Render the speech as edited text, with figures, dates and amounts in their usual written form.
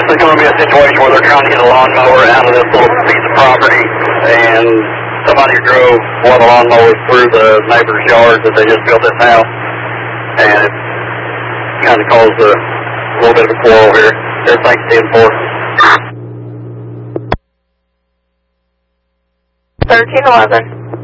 is going to be a situation where they're trying to get a lawnmower out of this little piece of property, and somebody drove one of the lawnmowers through the neighbor's yard that they just built this house, and it kind of caused a little bit of a quarrel here. Everything's 10-4. 1311.